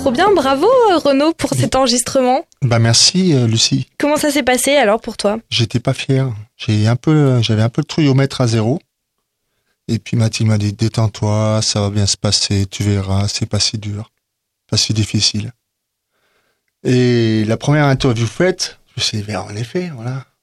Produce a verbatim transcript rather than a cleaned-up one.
trop bien, bravo Renaud pour cet enregistrement. Bah merci euh, Lucie. Comment ça s'est passé alors pour toi? J'étais pas fier. J'ai un peu, j'avais un peu le trouillomètre à zéro. Et puis Mathilde m'a dit détends-toi, ça va bien se passer, tu verras, c'est pas si dur, pas si difficile. Et la première interview faite, je me suis dit en effet, voilà,